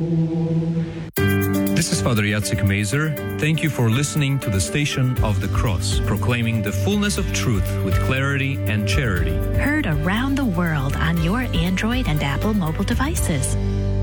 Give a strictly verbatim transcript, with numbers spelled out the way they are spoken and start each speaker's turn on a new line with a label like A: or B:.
A: This is Father Jacek Mazer. Thank you for listening to the Station of the Cross, proclaiming the fullness of truth with clarity and charity.
B: Heard around the world on your Android and Apple mobile devices.